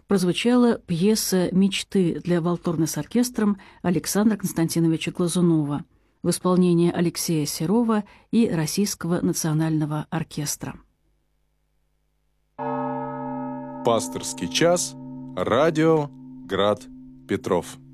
прозвучала пьеса «Мечты» для валторны с оркестром Александра Константиновича Глазунова в исполнении Алексея Серова и Российского национального оркестра. Пасторский час. Радио Град Петров.